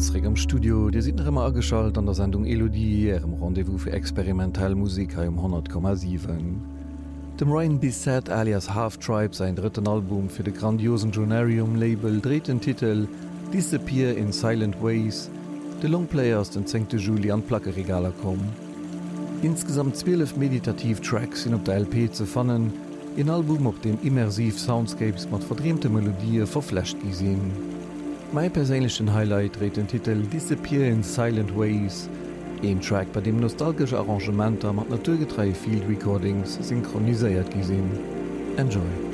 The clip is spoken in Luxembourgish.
Schwarzreg am Studio, Di sind immer aschalt an der Sendung Elodie ihrem Rendevous fir experimentell Musik um 100,7. Dem Ryan Bissett alias Half Tribe sein dritten Album fir de grandiosen Journarium-Label dreht den Titel „Disappear in Silent Ways", de Longplayers den 10. Juli an Plackeregaler kom. Insgesamt 12 Meditativ-Tracks sind op der LP ze fannen, ein Album op dem immersiv Soundscapes mat verdrehmte Melodie verflecht gesinn. Mein persönlichen Highlight dreht den Titel „Disappear in Silent Ways", ein Track, bei dem nostalgische Arrangementer mat naturgetreie Field Recordings synchronisiert gesinn. Enjoy!